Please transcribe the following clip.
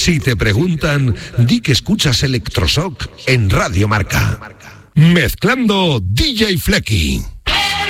Si te preguntan, di que escuchas Electroshock en Radio Marca. Mezclando DJ Flecky.